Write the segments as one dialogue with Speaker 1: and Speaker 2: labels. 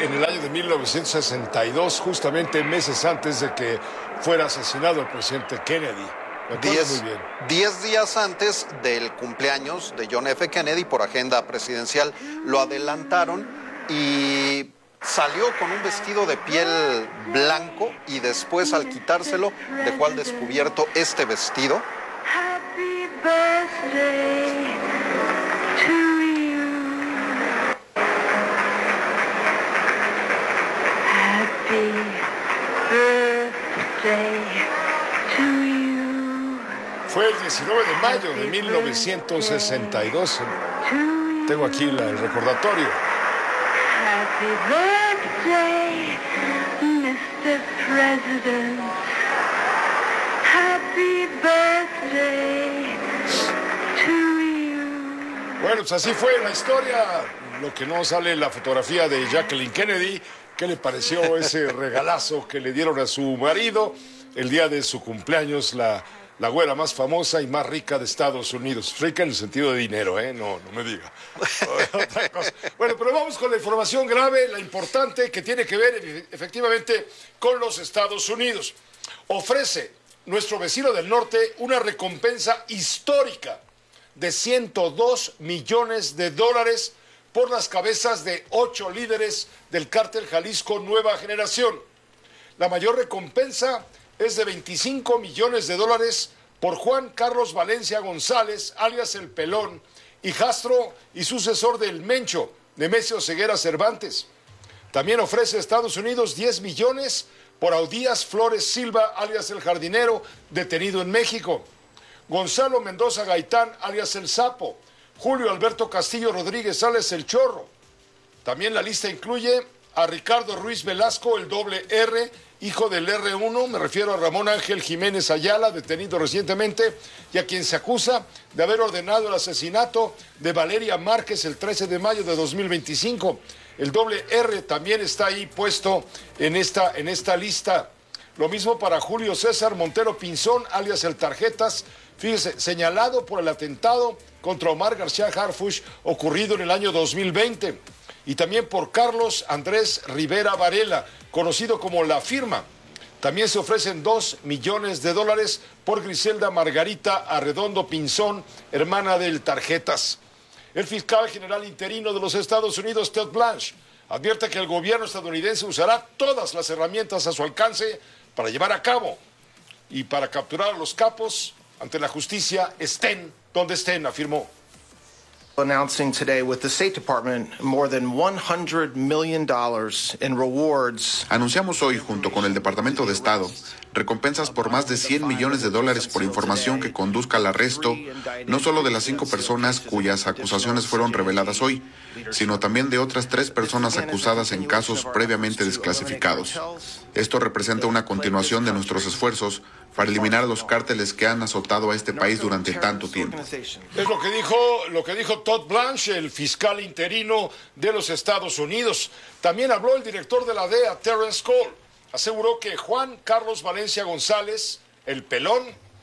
Speaker 1: en el año de 1962, justamente meses antes de que fuera asesinado el presidente Kennedy. Me acuerdo muy bien.
Speaker 2: 10 días antes del cumpleaños de John F. Kennedy, por agenda presidencial, lo adelantaron y salió con un vestido de piel blanco y después, al quitárselo, dejó al descubierto este vestido.
Speaker 3: Happy birthday to you. Happy birthday to you.
Speaker 1: Fue el 19 de mayo de 1962. Tengo aquí el recordatorio.
Speaker 3: Happy birthday, Mr. President. Happy birthday to you.
Speaker 1: Bueno, pues así fue la historia. Lo que no sale en la fotografía de Jacqueline Kennedy. ¿Qué le pareció ese regalazo que le dieron a su marido el día de su cumpleaños? La güera más famosa y más rica de Estados Unidos. Rica en el sentido de dinero, ¿eh? No me diga. Otra cosa. Bueno, pero vamos con la información grave, la importante, que tiene que ver efectivamente con los Estados Unidos. Ofrece nuestro vecino del norte una recompensa histórica de $102 millones por las cabezas de 8 líderes del cártel Jalisco Nueva Generación. La mayor recompensa es de $25 millones por Juan Carlos Valencia González, alias El Pelón, hijastro y sucesor del Mencho, Nemesio Ceguera Cervantes. También ofrece a Estados Unidos 10 millones por Audías Flores Silva, alias El Jardinero, detenido en México. Gonzalo Mendoza Gaitán, alias El Sapo. Julio Alberto Castillo Rodríguez, alias El Chorro. También la lista incluye a Ricardo Ruiz Velasco, el doble R, hijo del R1, me refiero a Ramón Ángel Jiménez Ayala, detenido recientemente, y a quien se acusa de haber ordenado el asesinato de Valeria Márquez el 13 de mayo de 2025. El doble R también está ahí puesto en esta lista. Lo mismo para Julio César Montero Pinzón, alias El Tarjetas, fíjese, señalado por el atentado contra Omar García Harfuch ocurrido en el año 2020. Y también por Carlos Andrés Rivera Varela, conocido como La Firma. También se ofrecen $2 millones por Griselda Margarita Arredondo Pinzón, hermana del Tarjetas. El fiscal general interino de los Estados Unidos, Ted Blanche, advierte que el gobierno estadounidense usará todas las herramientas a su alcance para llevar a cabo y para capturar a los capos ante la justicia, estén donde estén, afirmó.
Speaker 4: Announcing today with the State Department more than $100 million in rewards.
Speaker 5: Anunciamos hoy, junto con el Departamento de Estado, recompensas por más de $100 millones por información que conduzca al arresto, no solo de las 5 personas cuyas acusaciones fueron reveladas hoy, sino también de otras 3 personas acusadas en casos previamente desclasificados. Esto representa una continuación de nuestros esfuerzos para eliminar a los cárteles que han azotado a este país durante tanto tiempo.
Speaker 1: Es lo que dijo Todd Blanche, el fiscal interino de los Estados Unidos. También habló el director de la DEA, Terrence Cole. Aseguró que Juan Carlos Valencia González, el Pelón,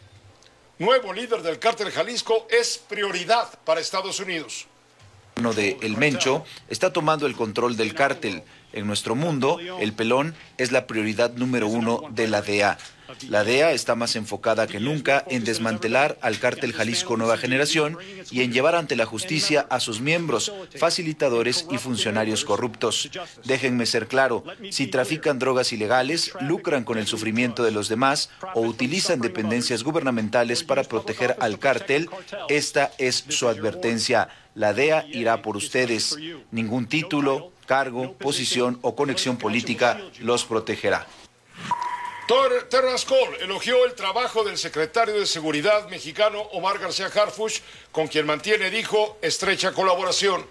Speaker 1: nuevo líder del cártel Jalisco, es prioridad para Estados Unidos.
Speaker 6: De El Mencho está tomando el control del cártel. En nuestro mundo, el Pelón es la prioridad número 1 de la DEA. La DEA está más enfocada que nunca en desmantelar al cártel Jalisco Nueva Generación y en llevar ante la justicia a sus miembros, facilitadores y funcionarios corruptos. Déjenme ser claro, si trafican drogas ilegales, lucran con el sufrimiento de los demás o utilizan dependencias gubernamentales para proteger al cártel, esta es su advertencia. La DEA irá por ustedes. Ningún título, cargo, posición o conexión política los protegerá.
Speaker 1: Terrence Cole elogió el trabajo del secretario de Seguridad mexicano Omar García Harfuch, con quien mantiene, dijo, estrecha colaboración.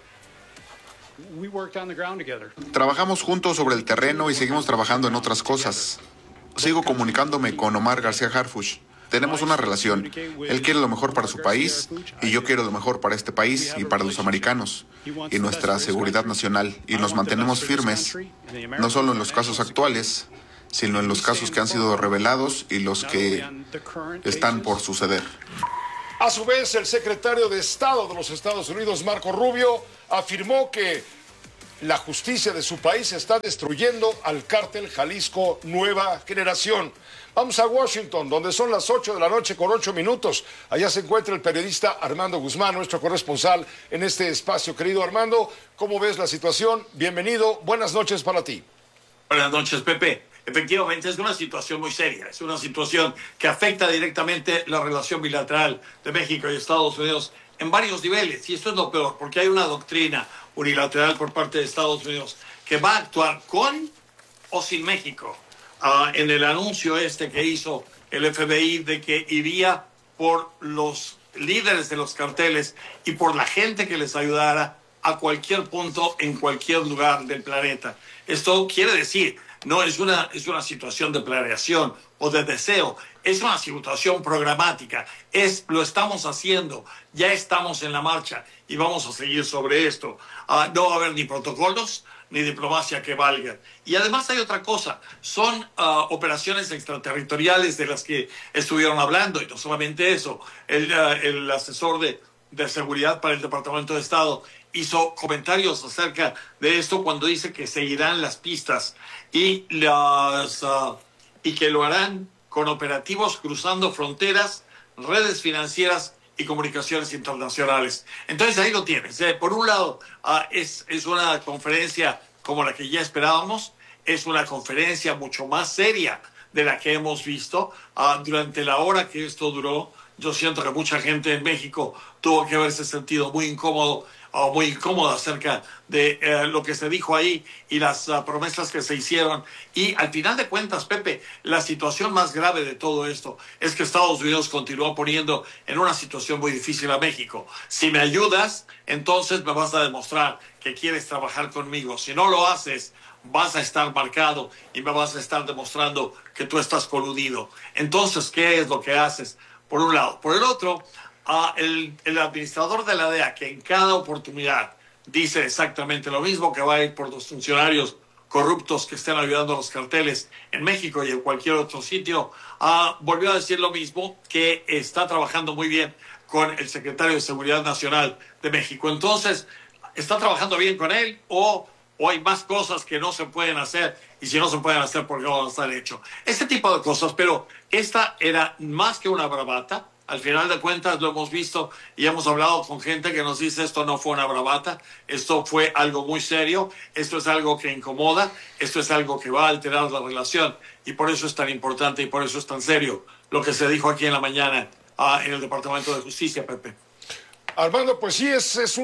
Speaker 5: Trabajamos juntos sobre el terreno y seguimos trabajando en otras cosas. Sigo comunicándome con Omar García Harfuch. Tenemos una relación. Él quiere lo mejor para su país y yo quiero lo mejor para este país y para los americanos y nuestra seguridad nacional. Y nos mantenemos firmes, no solo en los casos actuales, sino en los casos que han sido revelados y los que están por suceder.
Speaker 1: A su vez, el secretario de Estado de los Estados Unidos, Marco Rubio, afirmó que la justicia de su país está destruyendo al cártel Jalisco Nueva Generación. Vamos a Washington, donde son las 8 de la noche con 8 minutos. Allá se encuentra el periodista Armando Guzmán, nuestro corresponsal en este espacio. Querido Armando, ¿cómo ves la situación? Bienvenido, buenas noches para ti.
Speaker 7: Buenas noches, Pepe. Efectivamente, es una situación muy seria. Es una situación que afecta directamente la relación bilateral de México y Estados Unidos en varios niveles. Y esto es lo peor, porque hay una doctrina unilateral por parte de Estados Unidos que va a actuar con o sin México. En el anuncio que hizo el FBI de que iría por los líderes de los carteles y por la gente que les ayudara a cualquier punto en cualquier lugar del planeta. Esto quiere decir, no es una situación de planeación o de deseo, es una situación programática. Lo estamos haciendo, ya estamos en la marcha y vamos a seguir sobre esto. No va a haber ni protocolos ni diplomacia que valgan. Y además hay otra cosa, son operaciones extraterritoriales de las que estuvieron hablando, y no solamente eso, el asesor de seguridad para el Departamento de Estado hizo comentarios acerca de esto cuando dice que seguirán las pistas y que lo harán con operativos cruzando fronteras, redes financieras y comunicaciones internacionales. Entonces ahí lo tienes. Por un lado, es una conferencia como la que ya esperábamos, es una conferencia mucho más seria de la que hemos visto. Durante la hora que esto duró, yo siento que mucha gente en México tuvo que haberse sentido muy incómodo o muy incómoda acerca de lo que se dijo ahí y las promesas que se hicieron. Y al final de cuentas, Pepe, la situación más grave de todo esto es que Estados Unidos continúa poniendo en una situación muy difícil a México. Si me ayudas, entonces me vas a demostrar que quieres trabajar conmigo. Si no lo haces, vas a estar marcado y me vas a estar demostrando que tú estás coludido. Entonces, ¿qué es lo que haces? Por un lado. Por el otro, el administrador de la DEA, que en cada oportunidad dice exactamente lo mismo, que va a ir por los funcionarios corruptos que estén ayudando a los carteles en México y en cualquier otro sitio, volvió a decir lo mismo, que está trabajando muy bien con el secretario de Seguridad Nacional de México. Entonces, ¿está trabajando bien con él o hay más cosas que no se pueden hacer? Y si no se pueden hacer, ¿por qué no van a estar hechos? Ese tipo de cosas, pero esta era más que una bravata. Al final de cuentas lo hemos visto y hemos hablado con gente que nos dice esto no fue una bravata, esto fue algo muy serio, esto es algo que incomoda, esto es algo que va a alterar la relación y por eso es tan importante y por eso es tan serio lo que se dijo aquí en la mañana en el Departamento de Justicia, Pepe.
Speaker 1: Armando, pues sí, es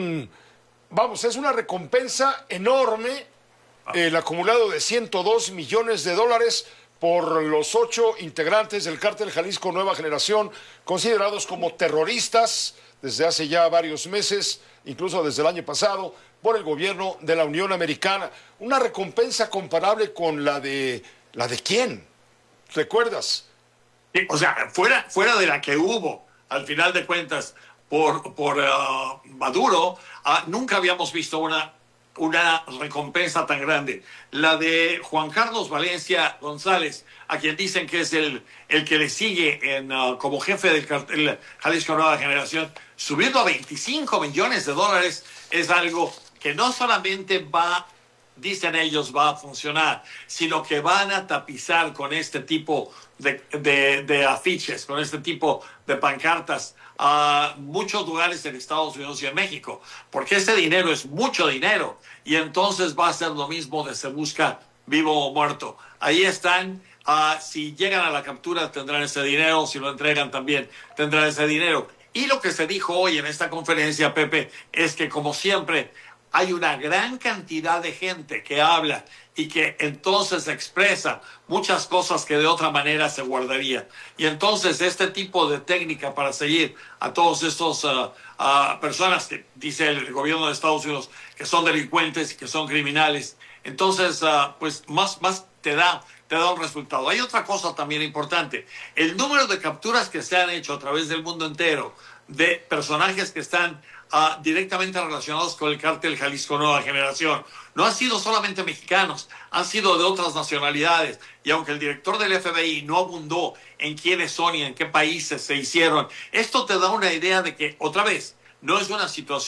Speaker 1: una recompensa enorme, el acumulado de $102 millones por los 8 integrantes del cártel Jalisco Nueva Generación, considerados como terroristas desde hace ya varios meses, incluso desde el año pasado, por el gobierno de la Unión Americana. Una recompensa comparable con la de ¿quién? ¿Recuerdas?
Speaker 7: Sí, o sea, fuera de la que hubo, al final de cuentas, por Maduro, nunca habíamos visto una recompensa tan grande. La de Juan Carlos Valencia González, a quien dicen que es el que le sigue como jefe del cartel Jalisco Nueva Generación, subiendo a $25 millones, es algo que no solamente dicen ellos, va a funcionar, sino que van a tapizar con este tipo de afiches, con este tipo de pancartas a muchos lugares en Estados Unidos y en México, porque ese dinero es mucho dinero y entonces va a ser lo mismo de se busca vivo o muerto. Ahí están, si llegan a la captura tendrán ese dinero, si lo entregan también tendrán ese dinero. Y lo que se dijo hoy en esta conferencia, Pepe, es que como siempre hay una gran cantidad de gente que habla y que entonces expresa muchas cosas que de otra manera se guardaría. Y entonces este tipo de técnica para seguir a todos estos personas que dice el gobierno de Estados Unidos que son delincuentes y que son criminales, entonces pues más te da un resultado. Hay otra cosa también importante. El número de capturas que se han hecho a través del mundo entero de personajes que están directamente relacionados con el cártel Jalisco Nueva Generación. No han sido solamente mexicanos, han sido de otras nacionalidades. Y aunque el director del FBI no abundó en quiénes son y en qué países se hicieron, esto te da una idea de que, otra vez, no es una situación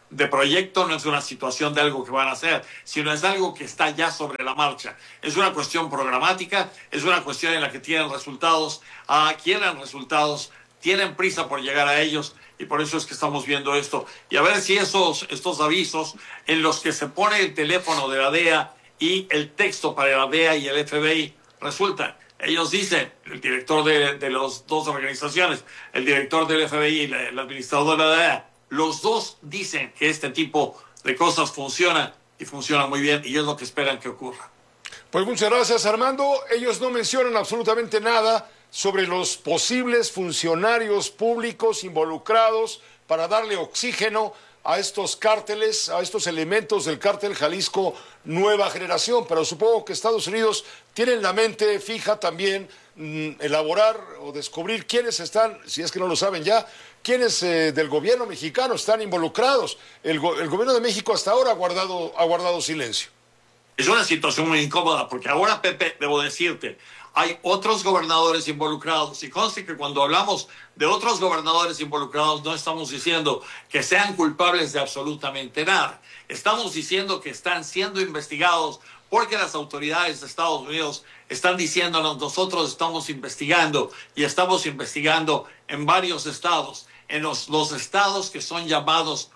Speaker 7: de proyecto, no es una situación de algo que van a hacer, sino es algo que está ya sobre la marcha. Es una cuestión programática, es una cuestión en la que tienen resultados, quieren resultados, tienen prisa por llegar a ellos, y por eso es que estamos viendo esto. Y a ver si estos avisos en los que se pone el teléfono de la DEA y el texto para la DEA y el FBI resultan. Ellos dicen, el director de las dos organizaciones, el director del FBI y el administrador de la DEA, los dos dicen que este tipo de cosas funcionan y funcionan muy bien, y es lo que esperan que ocurra.
Speaker 1: Pues muchas gracias, Armando. Ellos no mencionan absolutamente nada sobre los posibles funcionarios públicos involucrados para darle oxígeno a estos cárteles, a estos elementos del cártel Jalisco Nueva Generación. Pero supongo que Estados Unidos tiene en la mente fija también elaborar o descubrir quiénes están, si es que no lo saben ya, quiénes del gobierno mexicano están involucrados. El gobierno de México hasta ahora ha guardado silencio.
Speaker 7: Es una situación muy incómoda porque ahora, Pepe, debo decirte, hay otros gobernadores involucrados, y conste que cuando hablamos de otros gobernadores involucrados no estamos diciendo que sean culpables de absolutamente nada. Estamos diciendo que están siendo investigados porque las autoridades de Estados Unidos están diciéndonos, nosotros estamos investigando, y estamos investigando en varios estados, en los estados que son llamados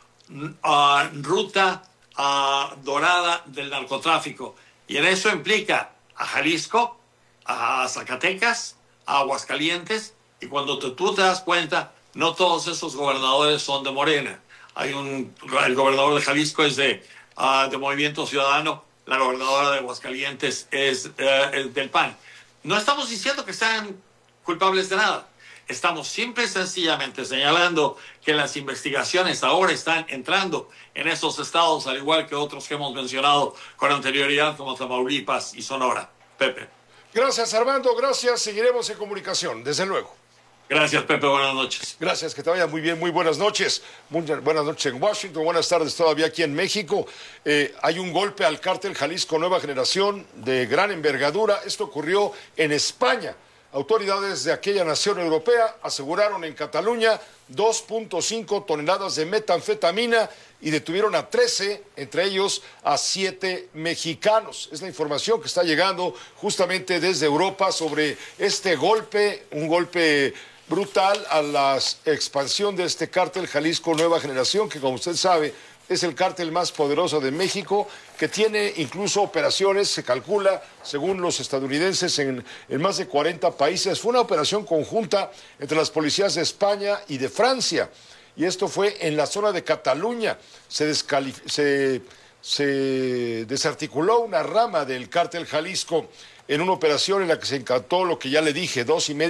Speaker 7: ruta dorada del narcotráfico. Y en eso implica a Jalisco, a Zacatecas, a Aguascalientes, y cuando tú te das cuenta, no todos esos gobernadores son de Morena. El gobernador de Jalisco es de Movimiento Ciudadano, la gobernadora de Aguascalientes es del PAN. No estamos diciendo que sean culpables de nada. Estamos simple y sencillamente señalando que las investigaciones ahora están entrando en esos estados, al igual que otros que hemos mencionado con anterioridad, como Tamaulipas y Sonora. Pepe.
Speaker 1: Gracias, Armando, gracias. Seguiremos en comunicación, desde luego.
Speaker 7: Gracias, Pepe. Buenas noches.
Speaker 1: Gracias, que te vaya muy bien. Muy buenas noches. Buenas noches en Washington, buenas tardes todavía aquí en México. Hay un golpe al cártel Jalisco Nueva Generación de gran envergadura. Esto ocurrió en España. Autoridades de aquella nación europea aseguraron en Cataluña 2.5 toneladas de metanfetamina y detuvieron a 13, entre ellos a 7 mexicanos. Es la información que está llegando justamente desde Europa sobre este golpe, un golpe brutal a la expansión de este cártel Jalisco Nueva Generación, que como usted sabe es el cártel más poderoso de México, que tiene incluso operaciones, se calcula, según los estadounidenses, en más de 40 países. Fue una operación conjunta entre las policías de España y de Francia, y esto fue en la zona de Cataluña. Se desarticuló una rama del cártel Jalisco en una operación en la que se incautó lo que ya le dije,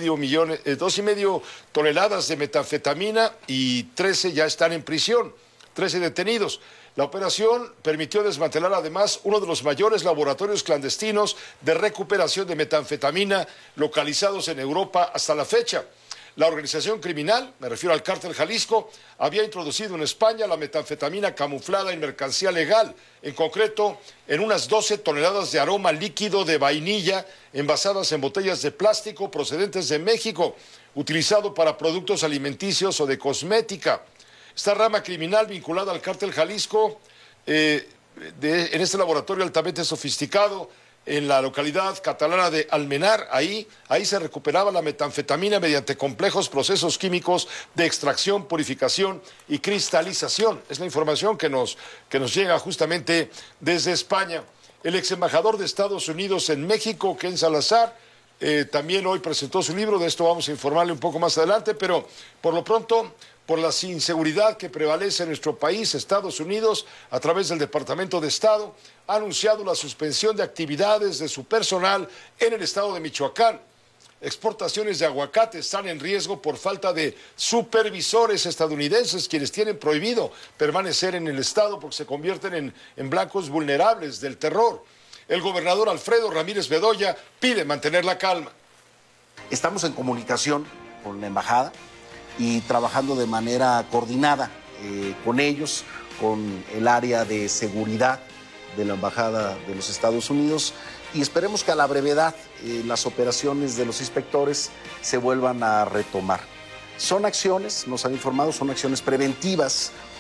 Speaker 1: 2,5 toneladas de metanfetamina, y 13 ya están en prisión. 13 detenidos. La operación permitió desmantelar además uno de los mayores laboratorios clandestinos de recuperación de metanfetamina localizados en Europa hasta la fecha. La organización criminal, me refiero al cártel Jalisco, había introducido en España la metanfetamina camuflada en mercancía legal, en concreto en unas 12 toneladas de aroma líquido de vainilla envasadas en botellas de plástico procedentes de México, utilizado para productos alimenticios o de cosmética. Esta rama criminal vinculada al cártel Jalisco, en este laboratorio altamente sofisticado, en la localidad catalana de Almenar, ahí se recuperaba la metanfetamina mediante complejos procesos químicos de extracción, purificación y cristalización. Es la información que nos llega justamente desde España. El ex embajador de Estados Unidos en México, Ken Salazar, también hoy presentó su libro. De esto vamos a informarle un poco más adelante, pero por lo pronto, por la inseguridad que prevalece en nuestro país, Estados Unidos, a través del Departamento de Estado, ha anunciado la suspensión de actividades de su personal en el estado de Michoacán. Exportaciones de aguacate están en riesgo por falta de supervisores estadounidenses, quienes tienen prohibido permanecer en el estado porque se convierten en blancos vulnerables del terror. El gobernador Alfredo Ramírez Bedoya pide mantener la calma.
Speaker 8: Estamos en comunicación con la embajada y trabajando de manera coordinada con ellos, con el área de seguridad de la Embajada de los Estados Unidos, y esperemos que a la brevedad las operaciones de los inspectores se vuelvan a retomar. Son acciones, nos han informado, son acciones preventivas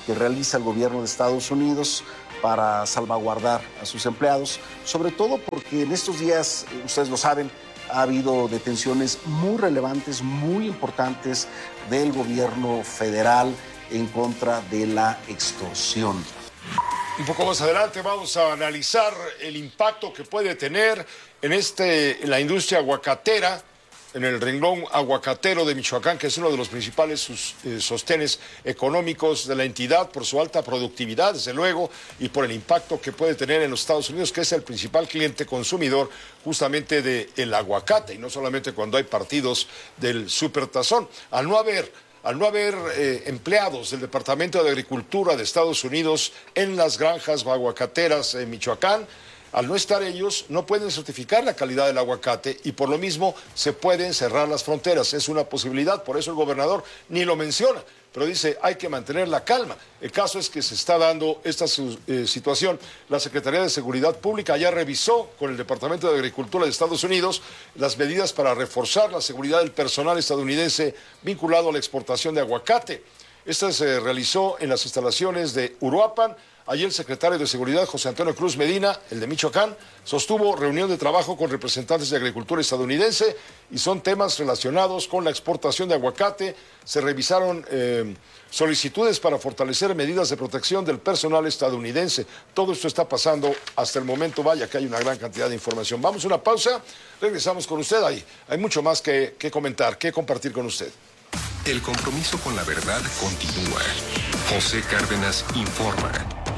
Speaker 8: que realiza el gobierno de Estados Unidos para salvaguardar a sus empleados, sobre todo porque en estos días, ustedes lo saben, ha habido detenciones muy relevantes, muy importantes del gobierno federal en contra de la extorsión.
Speaker 1: Un poco más adelante vamos a analizar el impacto que puede tener en la industria aguacatera, en el renglón aguacatero de Michoacán, que es uno de los principales sostenes económicos de la entidad por su alta productividad, desde luego, y por el impacto que puede tener en los Estados Unidos, que es el principal cliente consumidor justamente del aguacate, y no solamente cuando hay partidos del Supertazón. Al no haber empleados del Departamento de Agricultura de Estados Unidos en las granjas aguacateras en Michoacán, al no estar ellos, no pueden certificar la calidad del aguacate y por lo mismo se pueden cerrar las fronteras. Es una posibilidad, por eso el gobernador ni lo menciona, pero dice hay que mantener la calma. El caso es que se está dando esta situación. La Secretaría de Seguridad Pública ya revisó con el Departamento de Agricultura de Estados Unidos las medidas para reforzar la seguridad del personal estadounidense vinculado a la exportación de aguacate. Esta se realizó en las instalaciones de Uruapan. Allí el secretario de Seguridad, José Antonio Cruz Medina, el de Michoacán, sostuvo reunión de trabajo con representantes de agricultura estadounidense y son temas relacionados con la exportación de aguacate. Se revisaron solicitudes para fortalecer medidas de protección del personal estadounidense. Todo esto está pasando hasta el momento. Vaya que hay una gran cantidad de información. Vamos a una pausa, regresamos con usted. Hay mucho más que comentar, que compartir con usted.
Speaker 9: El compromiso con la verdad continúa. José Cárdenas informa.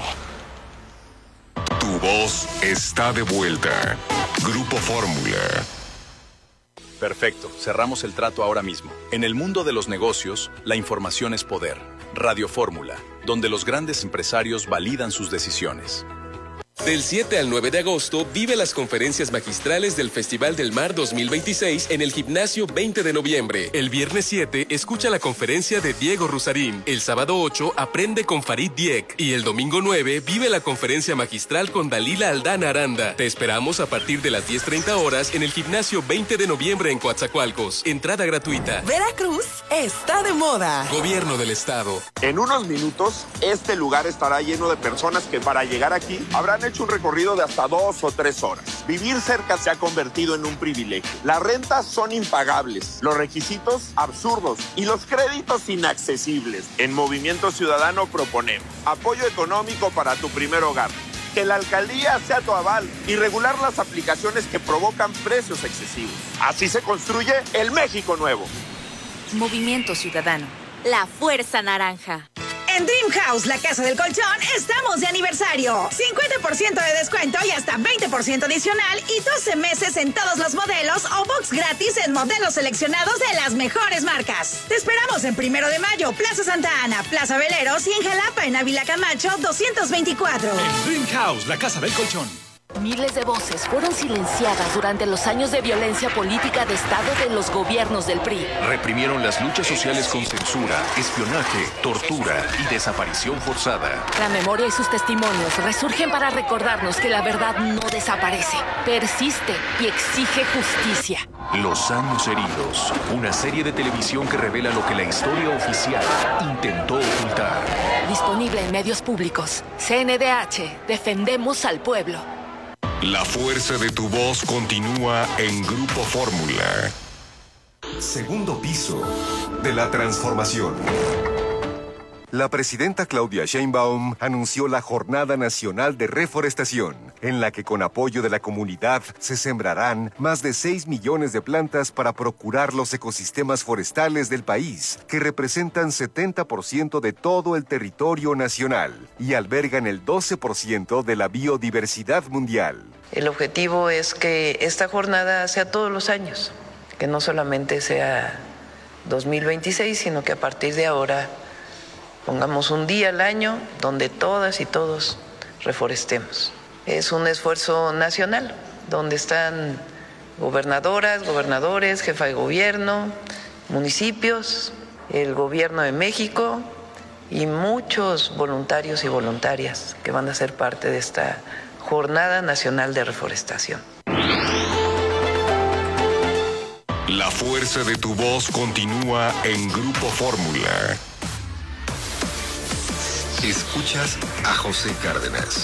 Speaker 9: Tu voz está de vuelta. Grupo Fórmula.
Speaker 10: Perfecto, cerramos el trato ahora mismo. En el mundo de los negocios, la información es poder. Radio Fórmula, donde los grandes empresarios validan sus decisiones.
Speaker 11: Del 7 al 9 de agosto, vive las conferencias magistrales del Festival del Mar 2026 en el Gimnasio 20 de noviembre. El viernes 7, escucha la conferencia de Diego Rusarín. El sábado 8, aprende con Farid Diek. Y el domingo 9, vive la conferencia magistral con Dalila Aldana Aranda. Te esperamos a partir de las 10:30 horas en el Gimnasio 20 de noviembre en Coatzacoalcos. Entrada gratuita.
Speaker 12: Veracruz está de moda.
Speaker 11: Gobierno del Estado.
Speaker 13: En unos minutos, este lugar estará lleno de personas que para llegar aquí habrán hecho un recorrido de hasta 2 o 3 horas. Vivir cerca se ha convertido en un privilegio. Las rentas son impagables, los requisitos absurdos y los créditos inaccesibles. En Movimiento Ciudadano proponemos apoyo económico para tu primer hogar, que la alcaldía sea tu aval y regular las aplicaciones que provocan precios excesivos. Así se construye el México nuevo.
Speaker 14: Movimiento Ciudadano, la fuerza naranja.
Speaker 12: En Dream House, la casa del colchón, estamos de aniversario. 50% de descuento y hasta 20% adicional y 12 meses en todos los modelos o box gratis en modelos seleccionados de las mejores marcas. Te esperamos en 1 de Mayo, Plaza Santa Ana, Plaza Veleros y en Jalapa, en Ávila Camacho, 224.
Speaker 15: En Dream House, la casa del colchón.
Speaker 14: Miles de voces fueron silenciadas durante los años de violencia política de Estado de los gobiernos del PRI.
Speaker 9: Reprimieron las luchas sociales con censura, espionaje, tortura y desaparición forzada.
Speaker 14: La memoria y sus testimonios resurgen para recordarnos que la verdad no desaparece, persiste y exige justicia.
Speaker 9: Los años heridos, una serie de televisión que revela lo que la historia oficial intentó ocultar.
Speaker 14: Disponible en medios públicos. CNDH, defendemos al pueblo.
Speaker 9: La fuerza de tu voz continúa en Grupo Fórmula.
Speaker 16: Segundo piso de la transformación. La presidenta Claudia Sheinbaum anunció la Jornada Nacional de Reforestación, en la que con apoyo de la comunidad se sembrarán más de 6 millones de plantas para procurar los ecosistemas forestales del país, que representan 70% de todo el territorio nacional y albergan el 12% de la biodiversidad mundial.
Speaker 17: El objetivo es que esta jornada sea todos los años, que no solamente sea 2026, sino que a partir de ahora pongamos un día al año donde todas y todos reforestemos. Es un esfuerzo nacional, donde están gobernadoras, gobernadores, jefa de gobierno, municipios, el gobierno de México y muchos voluntarios y voluntarias que van a ser parte de esta Jornada Nacional de Reforestación.
Speaker 9: La fuerza de tu voz continúa en Grupo Fórmula.
Speaker 16: Escuchas a José Cárdenas.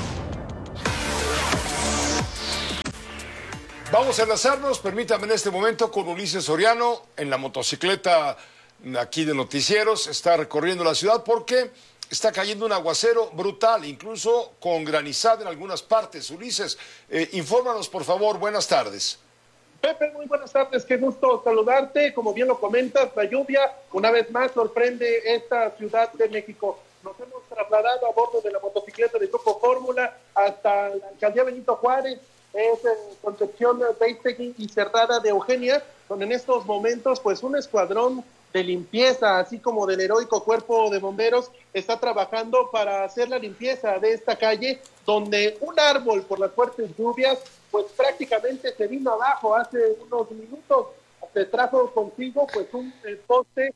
Speaker 1: Vamos a enlazarnos, permítame, en este momento con Ulises Soriano en la motocicleta aquí de Noticieros. Está recorriendo la ciudad porque está cayendo un aguacero brutal, incluso con granizada en algunas partes. Ulises, infórmanos, por favor. Buenas tardes.
Speaker 18: Pepe, muy buenas tardes, qué gusto saludarte. Como bien lo comentas, la lluvia una vez más sorprende esta Ciudad de México. Nos hemos trasladado a bordo de la motocicleta de Grupo Fórmula hasta la alcaldía Benito Juárez, es Concepción Beistegui y Cerrada de Eugenia, donde en estos momentos pues un escuadrón de limpieza, así como del heroico cuerpo de bomberos, está trabajando para hacer la limpieza de esta calle, donde un árbol por las fuertes lluvias pues prácticamente se vino abajo hace unos minutos. Se trajo consigo pues un poste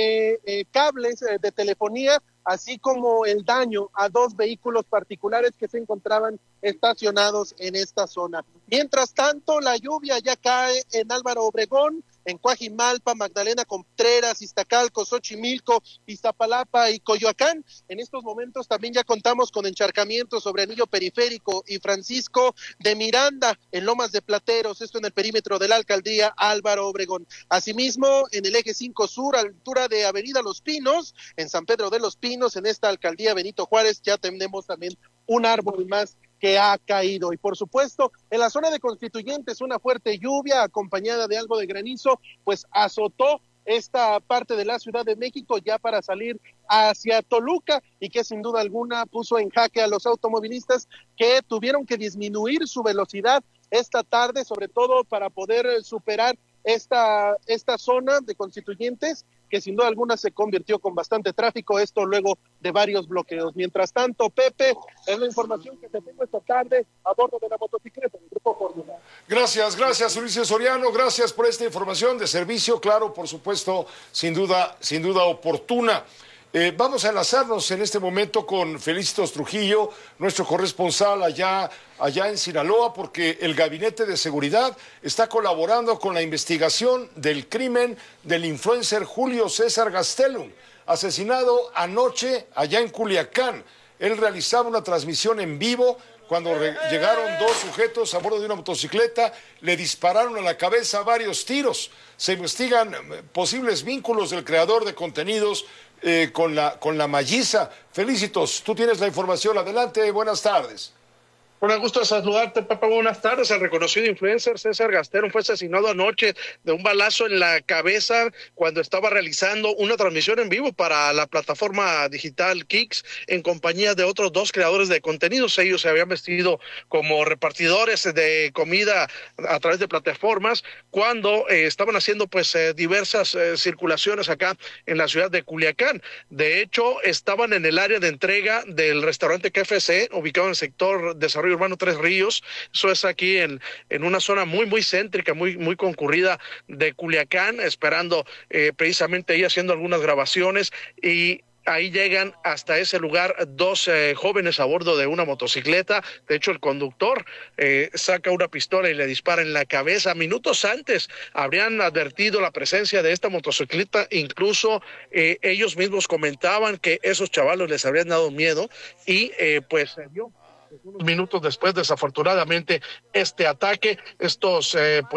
Speaker 18: de cables de telefonía, así como el daño a 2 vehículos particulares que se encontraban estacionados en esta zona. Mientras tanto, la lluvia ya cae en Álvaro Obregón, en Coajimalpa, Magdalena Contreras, Iztacalco, Xochimilco, Iztapalapa y Coyoacán. En estos momentos también ya contamos con encharcamientos sobre Anillo Periférico y Francisco de Miranda en Lomas de Plateros, esto en el perímetro de la alcaldía Álvaro Obregón. Asimismo, en el eje 5 sur, a la altura de Avenida Los Pinos, en San Pedro de los Pinos, en esta alcaldía Benito Juárez, ya tenemos también un árbol más que ha caído. Y por supuesto, en la zona de Constituyentes, una fuerte lluvia acompañada de algo de granizo, pues azotó esta parte de la Ciudad de México ya para salir hacia Toluca, y que sin duda alguna puso en jaque a los automovilistas que tuvieron que disminuir su velocidad esta tarde, sobre todo para poder superar esta zona de Constituyentes, que sin duda alguna se convirtió con bastante tráfico, esto luego de varios bloqueos. Mientras tanto, Pepe, es la información que te tengo esta tarde a bordo de la motocicleta del Grupo Fórmula.
Speaker 1: Gracias, Ulises Soriano, gracias por esta información de servicio, claro, por supuesto, sin duda oportuna. Vamos a enlazarnos en este momento con Felicitos Trujillo, nuestro corresponsal allá en Sinaloa, porque el Gabinete de Seguridad está colaborando con la investigación del crimen del influencer Julio César Gastelum, asesinado anoche allá en Culiacán. Él realizaba una transmisión en vivo cuando llegaron 2 sujetos a bordo de una motocicleta, le dispararon a la cabeza varios tiros. Se investigan posibles vínculos del creador de contenidos con la Malliza. Felicitos, tú tienes la información, adelante, buenas tardes.
Speaker 18: Un gusto saludarte, Pepe. Buenas tardes. El reconocido influencer César Gastelum fue asesinado anoche de un balazo en la cabeza cuando estaba realizando una transmisión en vivo para la plataforma digital Kicks en compañía de otros 2 creadores de contenidos. Ellos se habían vestido como repartidores de comida a través de plataformas cuando estaban haciendo pues diversas circulaciones acá en la ciudad de Culiacán. De hecho, estaban en el área de entrega del restaurante KFC, ubicado en el sector Desarrollo Urbano Tres Ríos. Eso es aquí en una zona muy céntrica, muy concurrida de Culiacán, esperando precisamente ahí haciendo algunas grabaciones, y ahí llegan hasta ese lugar 2 jóvenes a bordo de una motocicleta. De hecho, el conductor saca una pistola y le dispara en la cabeza. Minutos antes habrían advertido la presencia de esta motocicleta, incluso ellos mismos comentaban que esos chavalos les habrían dado miedo, y pues se dio unos minutos después, desafortunadamente, este ataque. Estos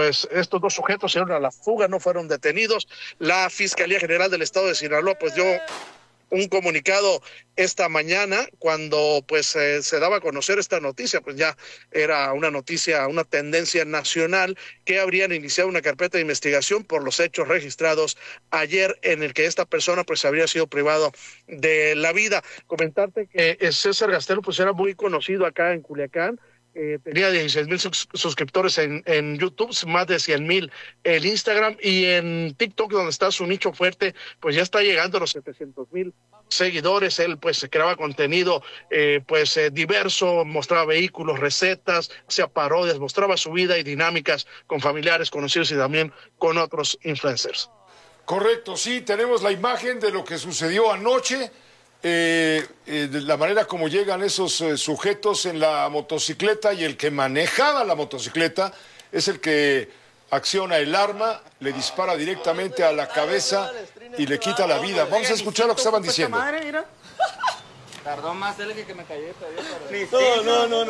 Speaker 18: 2 sujetos se dieron a la fuga, no fueron detenidos. La Fiscalía General del Estado de Sinaloa pues dio un comunicado esta mañana cuando pues se daba a conocer esta noticia, pues ya era una noticia, una tendencia nacional, que habrían iniciado una carpeta de investigación por los hechos registrados ayer en el que esta persona pues habría sido privado de la vida. Comentarte que César Gastelum pues era muy conocido acá en Culiacán. Tenía 16,000 suscriptores en YouTube, más de 100,000 en Instagram, y en TikTok, donde está su nicho fuerte, pues ya está llegando a los 700,000 seguidores. Él pues creaba contenido diverso, mostraba vehículos, recetas, hacía parodias, mostraba su vida y dinámicas con familiares, conocidos y también con otros influencers.
Speaker 1: Correcto, sí, tenemos la imagen de lo que sucedió anoche. De la manera como llegan esos sujetos en la motocicleta, y el que manejaba la motocicleta es el que acciona el arma, le dispara directamente a la cabeza y le quita la vida. Vamos a escuchar lo que estaban diciendo.
Speaker 19: Tardó más él que me cayó todavía.
Speaker 20: No.